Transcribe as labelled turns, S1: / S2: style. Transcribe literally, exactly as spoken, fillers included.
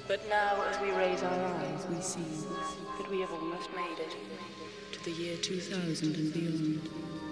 S1: But now as we raise our eyes, we see that we have almost made it to the year two thousand and beyond.